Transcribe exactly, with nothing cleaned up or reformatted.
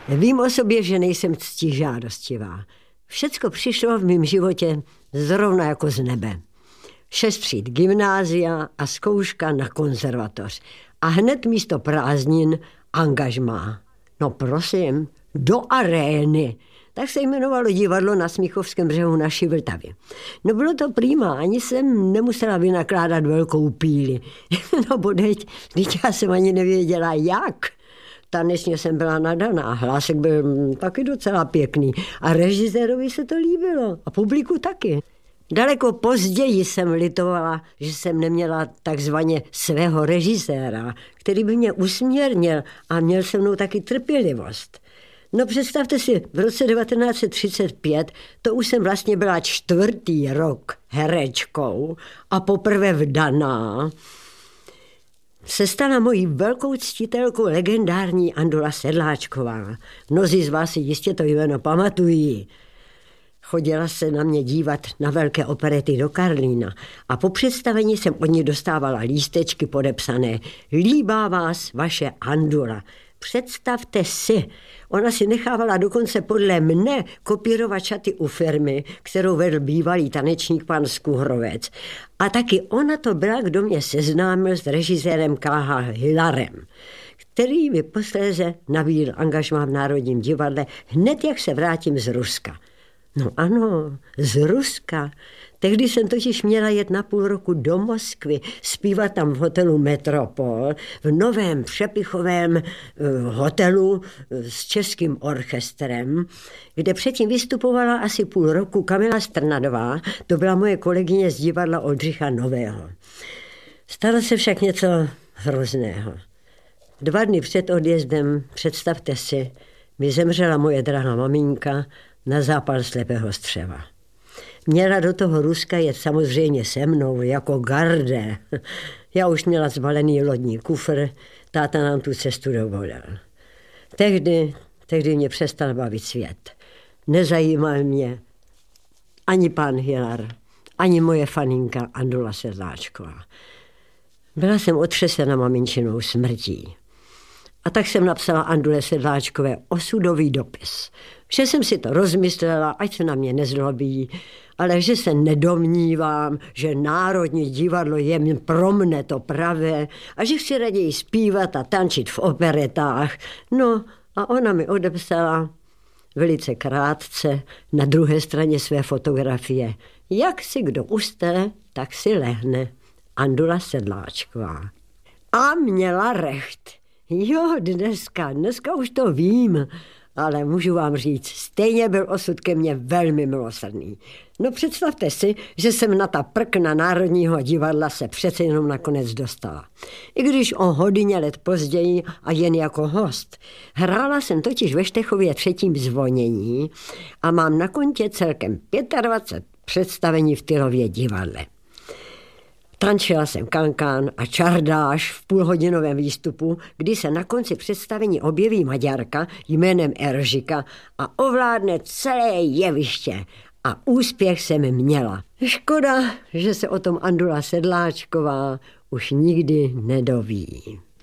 Vím o sobě, že nejsem ctižádostivá. Všecko přišlo v mém životě zrovna jako z nebe. Šest tříd gymnázia a zkouška na konzervatoř. A hned místo prázdnin angažmá. No prosím, do arény. Tak se jmenovalo divadlo na Smíchovském břehu naší Vltavy. No bylo to prima, ani jsem nemusela vynakládat velkou píli. No bodeď, vždyť já jsem ani nevěděla jak. Tanečně jsem byla nadaná, hlásek byl taky docela pěkný a režisérovi se to líbilo a publiku taky. Daleko později jsem litovala, že jsem neměla takzvaně svého režiséra, který by mě usměrnil a měl se mnou taky trpělivost. No představte si, v roce devatenáct set třicet pět, to už jsem vlastně byla čtvrtý rok herečkou a poprvé vdaná, se stala mojí velkou ctitelkou legendární Andula Sedláčková. Mnozí z vás si jistě to jméno pamatují. Chodila se na mě dívat na velké operety do Karlína a po představení jsem od ní dostávala lístečky podepsané Líbá vás vaše Andula. Představte si, ona si nechávala dokonce podle mne kopírovat šaty u firmy, kterou vedl bývalý tanečník pan Skuhrovec. A taky ona to byla, kdo mě seznámil s režisérem K H Hillarem, který mi posléze nabídl angažmá v Národním divadle hned, jak se vrátím z Ruska. No ano, z Ruska. Tehdy jsem totiž měla jet na půl roku do Moskvy, zpívat tam v hotelu Metropol, v novém přepichovém uh, hotelu s českým orchestrem, kde předtím vystupovala asi půl roku Kamila Strnadová, to byla moje kolegyně z divadla Oldřicha Nového. Stalo se však něco hrozného. Dva dny před odjezdem, představte si, mi zemřela moje drahá maminka na zápal slepého střeva. Měla do toho Ruska jet samozřejmě se mnou, jako gardé. Já už měla zbalený lodní kufr, táta nám tu cestu dovolil. Tehdy, tehdy mě přestal bavit svět. Nezajímal mě ani pan Hillar, ani moje faninka Andula Sedláčková. Byla jsem otřesena maminčinou smrtí. A tak jsem napsala Andule Sedláčkové osudový dopis, že jsem si to rozmyslela, ať se na mě nezlobí, ale že se nedomnívám, že Národní divadlo je pro mne to pravé a že chci raději zpívat a tančit v operetách. No a ona mi odepsala velice krátce na druhé straně své fotografie. Jak si kdo ustele, tak si lehne. Andula Sedláčková. A měla recht. Jo, dneska, dneska už to vím, ale můžu vám říct, stejně byl osud ke mně velmi milosrdný. No představte si, že jsem na ta prkna Národního divadla se přece jenom nakonec dostala. I když o hodně let později a jen jako host. Hrála jsem totiž ve Štechově třetím zvonění a mám na kontě celkem dvacet pět představení v Tylově divadle. Tančila jsem kankán a čardáš v půlhodinovém výstupu, kdy se na konci představení objeví Maďarka jménem Eržika a ovládne celé jeviště. A úspěch jsem měla. Škoda, že se o tom Andula Sedláčková už nikdy nedoví.